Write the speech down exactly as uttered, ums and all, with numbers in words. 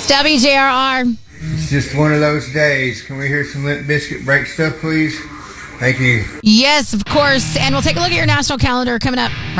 W J R R. It's just one of those days. Can we hear some Limp Bizkit break stuff, please? Thank you. Yes, of course. And we'll take a look at your national calendar coming up.